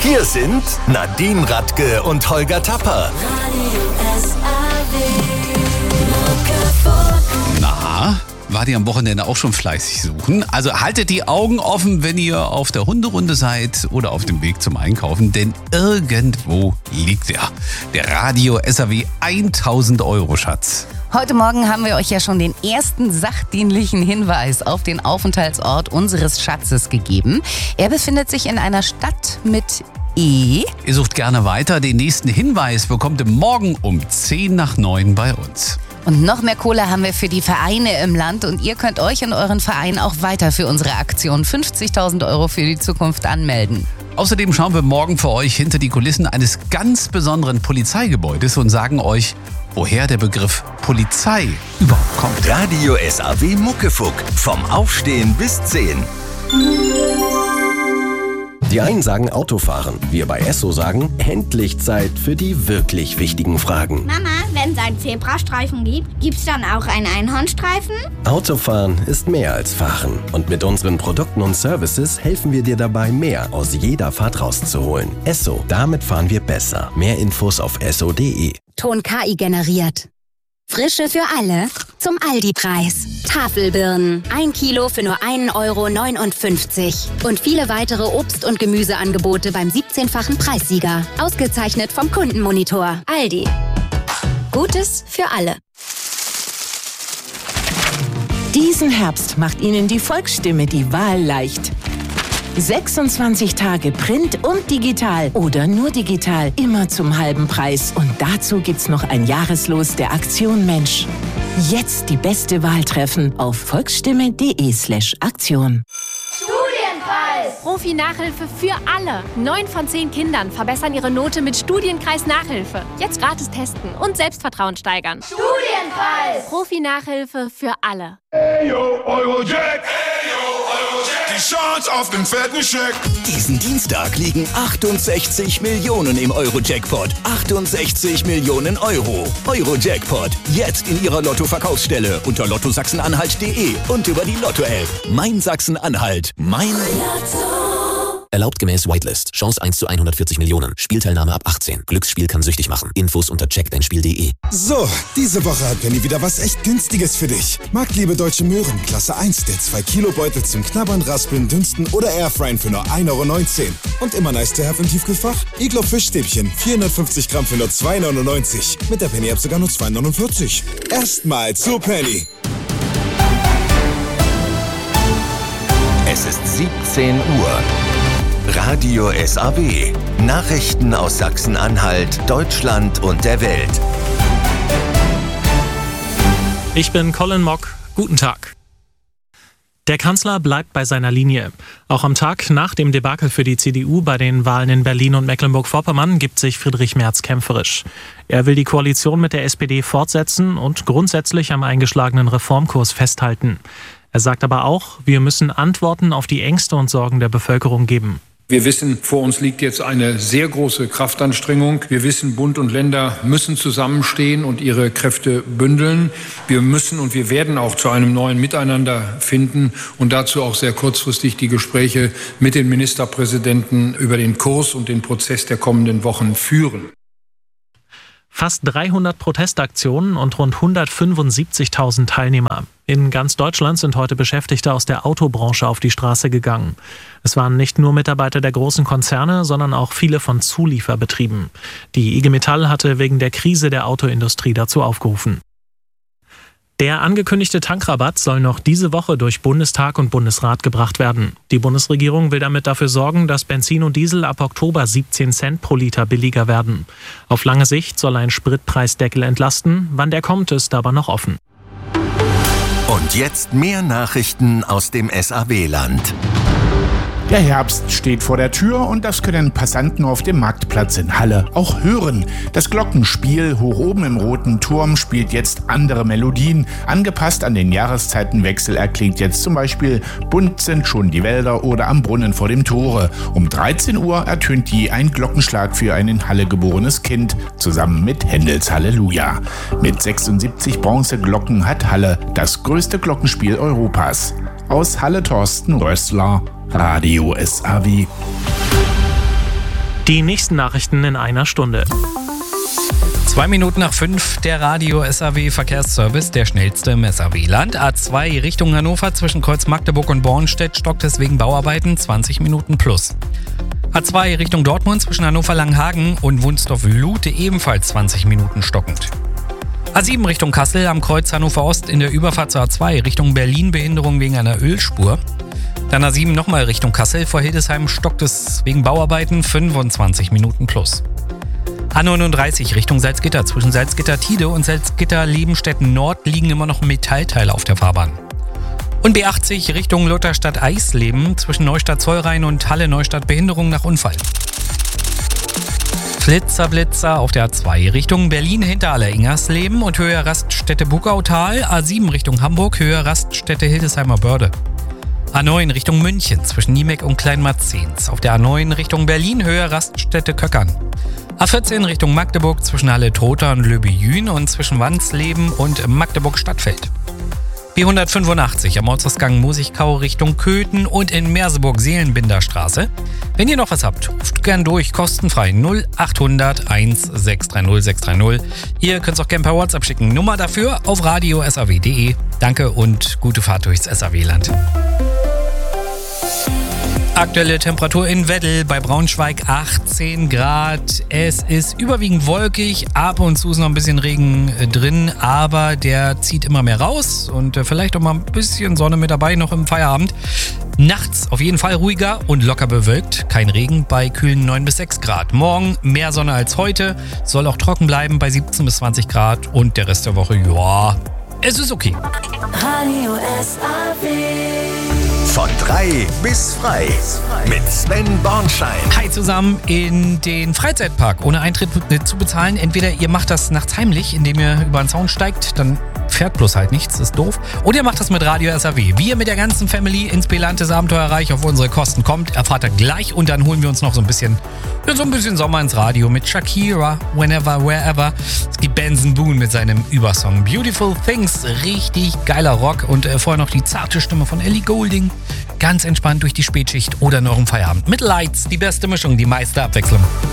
Hier sind Nadine Radke und Holger Tapper. Na, wart ihr am Wochenende auch schon fleißig suchen? Also haltet die Augen offen, wenn ihr auf der Hunderunde seid oder auf dem Weg zum Einkaufen, denn irgendwo liegt er. Der Radio SAW 1000 Euro Schatz. Heute Morgen haben wir euch ja schon den ersten sachdienlichen Hinweis auf den Aufenthaltsort unseres Schatzes gegeben. Er befindet sich in einer Stadt mit E. Ihr sucht gerne weiter. Den nächsten Hinweis bekommt ihr morgen um 8:50 bei uns. Und noch mehr Kohle haben wir für die Vereine im Land und ihr könnt euch in euren Verein auch weiter für unsere Aktion 50.000 Euro für die Zukunft anmelden. Außerdem schauen wir morgen für euch hinter die Kulissen eines ganz besonderen Polizeigebäudes und sagen euch, woher der Begriff Polizei überhaupt kommt. Radio SAW Muckefuck. Vom Aufstehen bis 10. Die einen sagen Autofahren, wir bei Esso sagen, endlich Zeit für die wirklich wichtigen Fragen. Mama, wenn es einen Zebrastreifen gibt, gibt's dann auch einen Einhornstreifen? Autofahren ist mehr als Fahren. Und mit unseren Produkten und Services helfen wir dir dabei, mehr aus jeder Fahrt rauszuholen. Esso, damit fahren wir besser. Mehr Infos auf esso.de. Ton KI generiert. Frische für alle zum Aldi-Preis. Tafelbirnen, 1 Kilo für nur 1,59 € und viele weitere Obst- und Gemüseangebote beim 17-fachen Preissieger. Ausgezeichnet vom Kundenmonitor. Aldi. Gutes für alle. Diesen Herbst macht Ihnen die Volksstimme die Wahl leicht. 26 Tage Print und digital oder nur digital, immer zum halben Preis. Und dazu gibt's noch ein Jahreslos der Aktion Mensch. Jetzt die beste Wahl treffen auf volksstimme.de/Aktion. Studienpreis! Profi-Nachhilfe für alle. 9 von 10 Kindern verbessern ihre Note mit Studienkreis Nachhilfe. Jetzt gratis testen und Selbstvertrauen steigern. Studienpreis! Profi-Nachhilfe für alle. Hey yo, Eurojack! Die Chance auf den fetten Scheck. Diesen Dienstag liegen 68 Millionen im Euro-Jackpot. 68 Millionen Euro. Euro-Jackpot. Jetzt in Ihrer Lotto-Verkaufsstelle unter lottosachsen-anhalt.de und über die Lotto-App. Mein Sachsen-Anhalt. Mein Lotto. Erlaubt gemäß Whitelist. Chance 1 zu 140 Millionen. Spielteilnahme ab 18. Glücksspiel kann süchtig machen. Infos unter checkdeinspiel.de. So, diese Woche hat Penny wieder was echt Günstiges für dich. Marktliebe Deutsche Möhren, Klasse 1, der 2-Kilo-Beutel zum Knabbern, Raspeln, Dünsten oder Airfryen für nur 1,19 €. Und immer nice to have im Tiefkühlfach? Iglo Fischstäbchen, 450 Gramm für nur 2,99 €. Mit der Penny-App sogar nur 2,49 €. Erstmal zu Penny. Es ist 17 Uhr. Radio SAW. Nachrichten aus Sachsen-Anhalt, Deutschland und der Welt. Ich bin Colin Mock. Guten Tag. Der Kanzler bleibt bei seiner Linie. Auch am Tag nach dem Debakel für die CDU bei den Wahlen in Berlin und Mecklenburg-Vorpommern gibt sich Friedrich Merz kämpferisch. Er will die Koalition mit der SPD fortsetzen und grundsätzlich am eingeschlagenen Reformkurs festhalten. Er sagt aber auch, wir müssen Antworten auf die Ängste und Sorgen der Bevölkerung geben. Wir wissen, vor uns liegt jetzt eine sehr große Kraftanstrengung. Wir wissen, Bund und Länder müssen zusammenstehen und ihre Kräfte bündeln. Wir müssen und wir werden auch zu einem neuen Miteinander finden und dazu auch sehr kurzfristig die Gespräche mit den Ministerpräsidenten über den Kurs und den Prozess der kommenden Wochen führen. Fast 300 Protestaktionen und rund 175.000 Teilnehmer. In ganz Deutschland sind heute Beschäftigte aus der Autobranche auf die Straße gegangen. Es waren nicht nur Mitarbeiter der großen Konzerne, sondern auch viele von Zulieferbetrieben. Die IG Metall hatte wegen der Krise der Autoindustrie dazu aufgerufen. Der angekündigte Tankrabatt soll noch diese Woche durch Bundestag und Bundesrat gebracht werden. Die Bundesregierung will damit dafür sorgen, dass Benzin und Diesel ab Oktober 17 Cent pro Liter billiger werden. Auf lange Sicht soll ein Spritpreisdeckel entlasten. Wann der kommt, ist aber noch offen. Und jetzt mehr Nachrichten aus dem SAW-Land. Der Herbst steht vor der Tür und das können Passanten auf dem Marktplatz in Halle auch hören. Das Glockenspiel hoch oben im Roten Turm spielt jetzt andere Melodien. Angepasst an den Jahreszeitenwechsel erklingt jetzt zum Beispiel Bunt sind schon die Wälder oder Am Brunnen vor dem Tore. Um 13 Uhr ertönt je ein Glockenschlag für ein in Halle geborenes Kind, zusammen mit Händels Halleluja. Mit 76 Bronzeglocken hat Halle das größte Glockenspiel Europas. Aus Halle Thorsten Rössler, Radio SAW. Die nächsten Nachrichten in einer Stunde. 2 Minuten nach 5, der Radio SAW Verkehrsservice, der schnellste im SAW-Land. A2 Richtung Hannover zwischen Kreuz Magdeburg und Bornstedt stockt es wegen Bauarbeiten 20 Minuten plus. A2 Richtung Dortmund zwischen Hannover-Langhagen und Wunsdorf-Lute ebenfalls 20 Minuten stockend. A7 Richtung Kassel am Kreuz Hannover Ost in der Überfahrt zur A2 Richtung Berlin Behinderung wegen einer Ölspur. Dann A7 nochmal Richtung Kassel, vor Hildesheim stockt es wegen Bauarbeiten 25 Minuten plus. A39 Richtung Salzgitter zwischen Salzgitter-Tide und Salzgitter-Lebenstetten Nord liegen immer noch Metallteile auf der Fahrbahn. Und B80 Richtung Lutherstadt-Eisleben zwischen Neustadt-Zollrhein und Halle-Neustadt Behinderung nach Unfall. Flitzer auf der A2 Richtung Berlin-Hinterhalle-Ingersleben und Höhe Raststätte Bugautal. A7 Richtung Hamburg, Höhe Raststätte Hildesheimer Börde. A9 Richtung München zwischen Niemeck und Kleinmarzens. Auf der A9 Richtung Berlin, Höhe Raststätte Köckern. A14 Richtung Magdeburg zwischen Halle-Trotha und Löbejün und zwischen Wansleben und Magdeburg-Stadtfeld. B185 am Ortsausgang Musigkau Richtung Köthen und in Merseburg-Seelenbinderstraße. Wenn ihr noch was habt, ruft gern durch, kostenfrei 0800 1630 630. Ihr könnt es auch gern per WhatsApp schicken. Nummer dafür auf radio.saw.de. Danke und gute Fahrt durchs SAW-Land. Aktuelle Temperatur in Weddel bei Braunschweig 18 Grad. Es ist überwiegend wolkig, ab und zu ist noch ein bisschen Regen drin, aber der zieht immer mehr raus und vielleicht auch mal ein bisschen Sonne mit dabei noch im Feierabend. Nachts auf jeden Fall ruhiger und locker bewölkt, kein Regen bei kühlen 9 bis 6 Grad. Morgen mehr Sonne als heute, soll auch trocken bleiben bei 17 bis 20 Grad und der Rest der Woche, ja, es ist okay. Radio SAW. Von 3 bis frei mit Sven Bornschein. Hi zusammen, in den Freizeitpark ohne Eintritt zu bezahlen. Entweder ihr macht das nachts heimlich, indem ihr über den Zaun steigt, dann fährt bloß halt nichts, ist doof. Oder ihr macht das mit Radio SAW. Wie ihr mit der ganzen Family ins Belantes Abenteuerreich auf unsere Kosten kommt, erfahrt ihr gleich. Und dann holen wir uns noch so ein bisschen Sommer ins Radio mit Shakira, Whenever, Wherever. Es gibt Benson Boone mit seinem Übersong Beautiful Things. Richtig geiler Rock. Und vorher noch die zarte Stimme von Ellie Goulding. Ganz entspannt durch die Spätschicht oder in eurem Feierabend. Mit Lights, die beste Mischung, die meiste Abwechslung.